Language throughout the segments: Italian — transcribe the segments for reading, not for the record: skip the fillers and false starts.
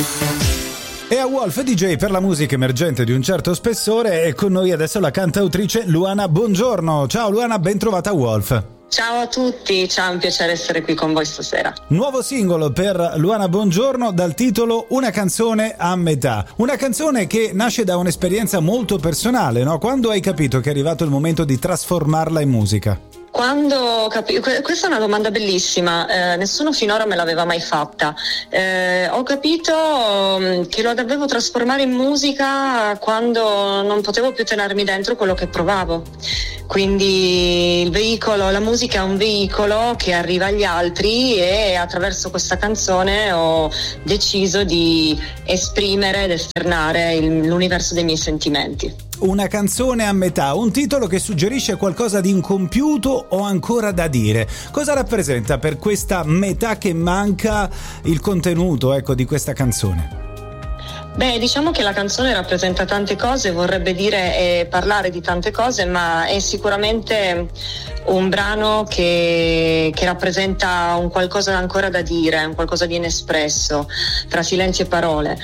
E a Wolf DJ per la musica emergente di un certo spessore, e con noi adesso la cantautrice Luana Bongiorno. Ciao Luana, ben trovata a Wolf. Ciao a tutti, ciao, è un piacere essere qui con voi stasera. Nuovo singolo per Luana Bongiorno dal titolo Una canzone a metà. Una canzone che nasce da un'esperienza molto personale, no? Quando hai capito che è arrivato il momento di trasformarla in musica? Quando questa è una domanda bellissima, nessuno finora me l'aveva mai fatta. Ho capito che lo dovevo trasformare in musica quando non potevo più tenermi dentro quello che provavo. Quindi il veicolo, la musica è un veicolo che arriva agli altri, e attraverso questa canzone ho deciso di esprimere ed esternare l'universo dei miei sentimenti. Una canzone a metà, un titolo che suggerisce qualcosa di incompiuto o ancora da dire. Cosa rappresenta per questa metà che manca il contenuto, ecco, di questa canzone? Beh, diciamo che la canzone rappresenta tante cose, vorrebbe dire parlare di tante cose, ma è sicuramente un brano che rappresenta un qualcosa ancora da dire, un qualcosa di inespresso, tra silenzi e parole.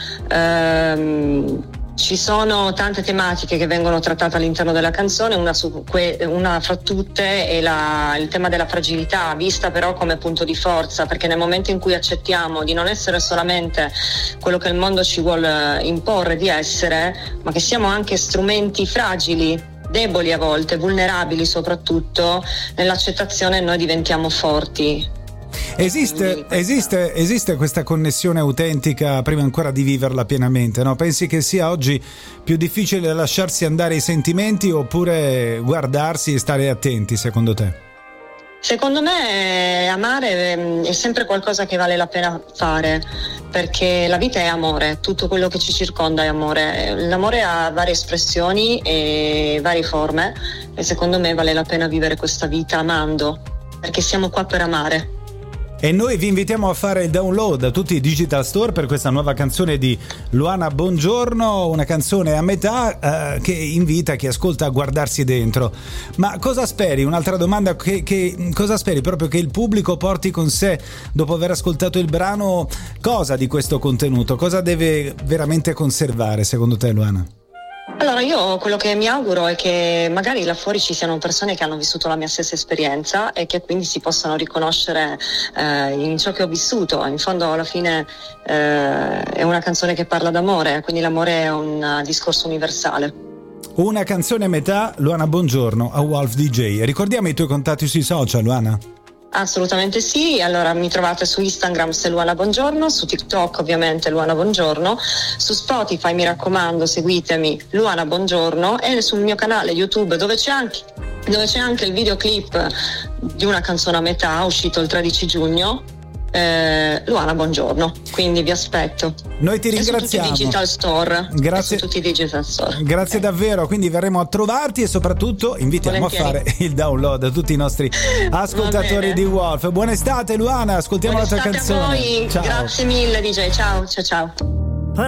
Ci sono tante tematiche che vengono trattate all'interno della canzone, una fra tutte è il tema della fragilità, vista però come punto di forza, perché nel momento in cui accettiamo di non essere solamente quello che il mondo ci vuole imporre di essere, ma che siamo anche strumenti fragili, deboli a volte, vulnerabili soprattutto, nell'accettazione noi diventiamo forti. Esiste questa connessione autentica prima ancora di viverla pienamente, no? Pensi che sia oggi più difficile lasciarsi andare ai sentimenti, oppure guardarsi e stare attenti, secondo te? Secondo me amare è sempre qualcosa che vale la pena fare, perché la vita è amore, tutto quello che ci circonda è amore. L'amore ha varie espressioni e varie forme, e secondo me vale la pena vivere questa vita amando, perché siamo qua per amare. E noi vi invitiamo a fare il download a tutti i digital store per questa nuova canzone di Luana Bongiorno, una canzone a metà che invita chi ascolta a guardarsi dentro. Ma cosa speri? Un'altra domanda, cosa speri proprio che il pubblico porti con sé dopo aver ascoltato il brano? Cosa di questo contenuto? Cosa deve veramente conservare secondo te, Luana? Allora, io quello che mi auguro è che magari là fuori ci siano persone che hanno vissuto la mia stessa esperienza e che quindi si possano riconoscere in ciò che ho vissuto. In fondo, alla fine, è una canzone che parla d'amore, quindi l'amore è un discorso universale. Una canzone a metà, Luana Bongiorno a Wolf DJ. Ricordiamo i tuoi contatti sui social, Luana? Assolutamente sì, allora mi trovate su Instagram se Luana Bongiorno, su TikTok ovviamente Luana Bongiorno, su Spotify mi raccomando seguitemi Luana Bongiorno, e sul mio canale YouTube dove c'è anche il videoclip di una canzone a metà, uscito il 13 giugno, Luana Bongiorno, quindi vi aspetto. Noi ti ringraziamo. Su tutti i digital store. Grazie. Su tutti i digital store. Grazie davvero, quindi verremo a trovarti, e soprattutto invitiamo Volentieri a fare il download a tutti i nostri ascoltatori di Wolf. Buona estate Luana, ascoltiamo la tua canzone. A voi. Ciao. Grazie mille DJ, ciao.